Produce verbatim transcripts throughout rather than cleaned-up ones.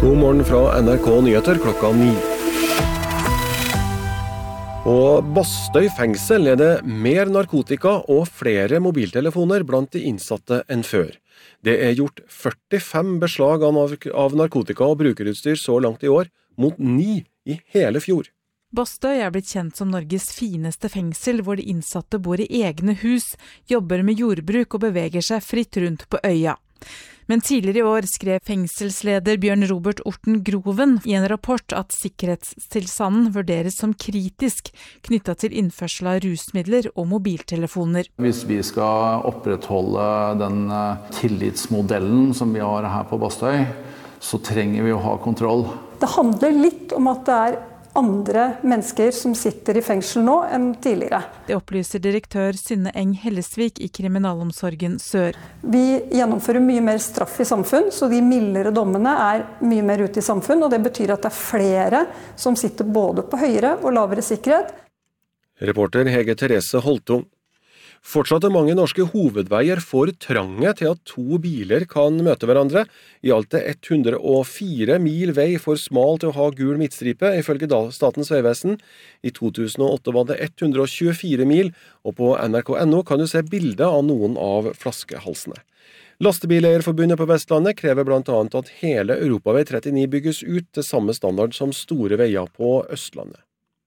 God morgen fra N R K Nyheter klokka ni. På Bastøy fengsel er det mer narkotika og flere mobiltelefoner blant de innsatte enn før. Det er gjort førtifem beslag av narkotika og brukerutstyr så langt i år, mot ni i hele fjor. Bastøy er blitt kjent som Norges fineste fengsel, hvor de innsatte bor i egne hus, jobber med jordbruk og beveger seg fritt rundt på øya. Men tidligere i år skrev fengselsleder Bjørn Robert Orten Groven i en rapport at sikkerhetstilstanden vurderes som kritisk knyttet til innførsel av rusmidler og mobiltelefoner. Hvis vi skal opprettholde den tillitsmodellen som vi har her på Bastøy, så trenger vi å ha kontroll. Det handler litt om at det er andre mennesker som sitter i fengsel nå enn tidligere. Det opplyser direktør Synne Eng Hellesvik i Kriminalomsorgen Sør. Vi gjennomfører mye mer straff i samfunn, så de mildere dommene er mye mer ute i samfunn, og det betyr at det er flere som sitter både på høyere og lavere sikkerhet. Reporter Hege Therese Holtung. Fortsatt er mange norske hovedveier for trange til at to biler kan møte hverandre. I alt er ett hundre og fire mil vei for smal til å ha gul midtstripe, ifølge Statens vegvesen. I to tusen og åtte var det ett hundre og tjuefire mil, og på N R K punktum N O kan du se bilder av noen av flaskehalsene. Lastebileierforbundet på Vestlandet krever blant annet at hele Europavei trettini bygges ut til samme standard som store veier på Østlandet.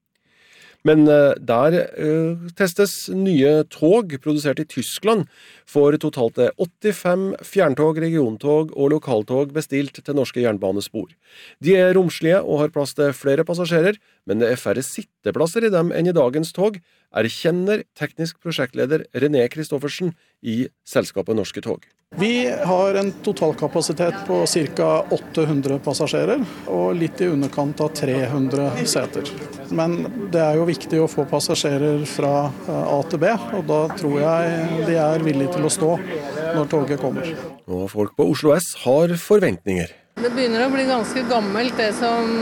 Men der uh, testes nye tog produsert i Tyskland for totalt åttifem fjerntog, regiontog og lokaltog bestilt til norske jernbanespor. De er romslige og har plass til flere passasjerer, men det er færre sitteplasser i dem enn i dagens tog, erkjenner teknisk prosjektleder René Kristoffersen i selskapet Norske Tog. Vi har en totalkapasitet på ca. åtte hundre passasjerer og litt i underkant av tre hundre seter. Men det er jo viktig å få passasjerer fra A til B, og da tror jeg de er villige til å stå når toget kommer. Og folk på Oslo S har forventninger. Det begynner å bli ganske gammelt det som